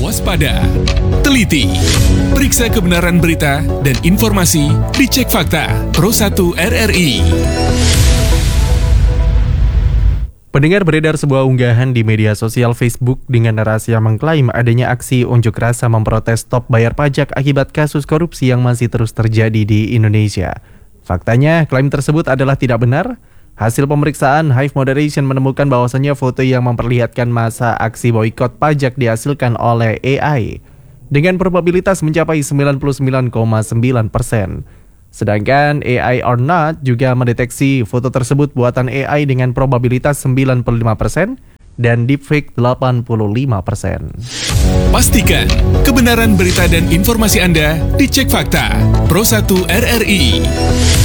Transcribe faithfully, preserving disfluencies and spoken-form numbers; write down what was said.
Waspada, teliti, periksa kebenaran berita dan informasi di Cek Fakta Pro satu R R I. Pendengar, beredar sebuah unggahan di media sosial Facebook dengan narasi yang mengklaim adanya aksi unjuk rasa memprotes stop bayar pajak akibat kasus korupsi yang masih terus terjadi di Indonesia. Faktanya, klaim tersebut adalah tidak benar. Hasil pemeriksaan Hive Moderation menemukan bahwasannya foto yang memperlihatkan masa aksi boikot pajak dihasilkan oleh A I dengan probabilitas mencapai sembilan puluh sembilan koma sembilan persen. Sedangkan A I or not juga mendeteksi foto tersebut buatan A I dengan probabilitas sembilan puluh lima persen dan deepfake delapan puluh lima persen. Pastikan kebenaran berita dan informasi Anda di Cek Fakta Pro satu R R I.